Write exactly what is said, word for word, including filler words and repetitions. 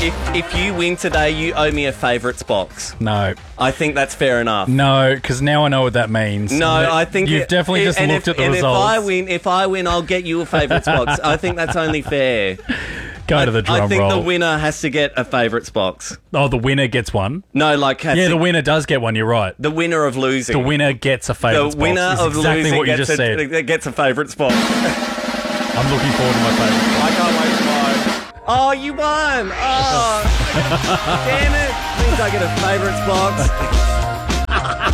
if if you win today, you owe me a favourites box. No. I think that's fair enough. No, because now I know what that means. No, I think you've it, definitely it, just and looked if, at the and results. if I win, if I win, I'll get you a favourites box. I think that's only fair. Go I, to the drum I think roll. the winner has to get a favourites box. Oh, the winner gets one. No, like has Yeah, to, the winner does get one. You're right. the winner of losing. The winner gets a favourites The winner box. It's of exactly losing what you gets just a, said. gets a favourites box. I'm looking forward to my favourites box. I can't wait to buy. Oh, you won! Oh, damn it! Means I get a favourites box.